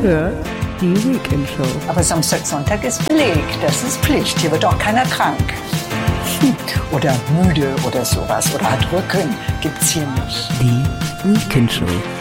hört die Weekend Show. Aber Samstag, Sonntag ist belegt. Das ist Pflicht. Hier wird auch keiner krank. Oder müde oder sowas. Oder hat Rücken. Gibt's hier nicht. Die Weekend Show.